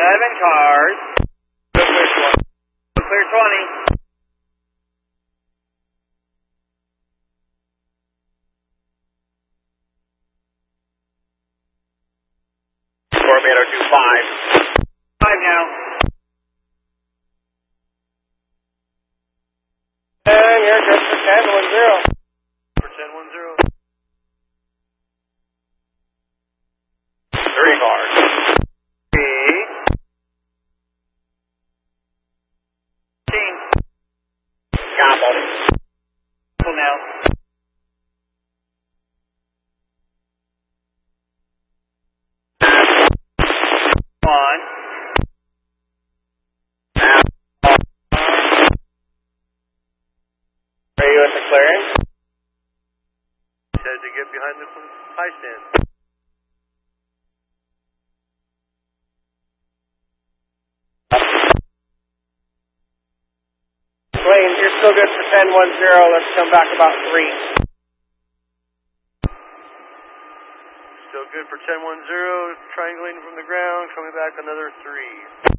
11 cars. Go clear 20. Go clear 20. Tornado 25. 5 now. And you're good for 10-10. For 10-10. 3 cars. 3. 15. Gamble. Now. 1. Are you at the clearing? Said to get behind the high stand. Wayne, you're still good for 10-10. Let's come back about 3. Still good for 10-10. Triangulating from the ground. Coming back another 3.